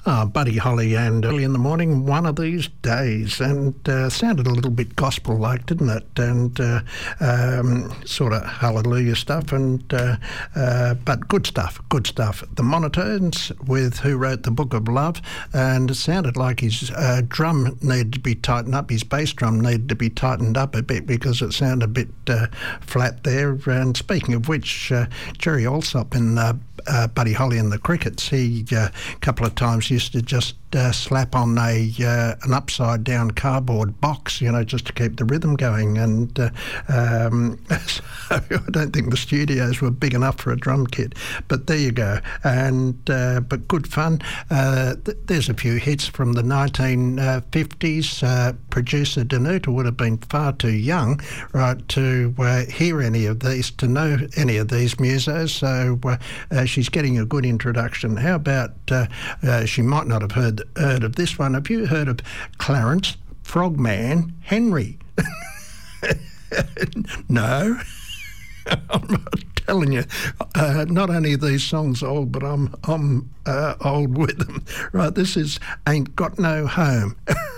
Buddy Holly and early in the morning, one of these days, and sounded a little bit gospel-like, didn't it? And sort of hallelujah stuff, and but good stuff. The Monotones with Who Wrote the Book of Love, and it sounded like his drum needed to be tightened up, his bass drum needed to be tightened up a bit because it sounded a bit flat there. And speaking of which, Jerry Allsop in Buddy Holly and the Crickets, he a couple of times used to just slap on an upside down cardboard box, just to keep the rhythm going, and so I don't think the studios were big enough for a drum kit, but there you go. And but good fun. There's a few hits from the 1950s. Producer Danuta would have been far too young, right, to hear any of these, to know any of these musos, so she's getting a good introduction. How about she might not have heard of this one. Have you heard of Clarence Frogman Henry? No. I'm not telling you. Not only are these songs old, but I'm old with them. Right, this is Ain't Got No Home.